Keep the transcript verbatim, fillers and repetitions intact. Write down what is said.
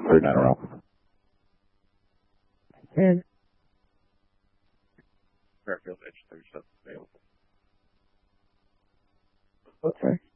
thirty-nine around. And Fairfield Edge thirty-seven available. okay.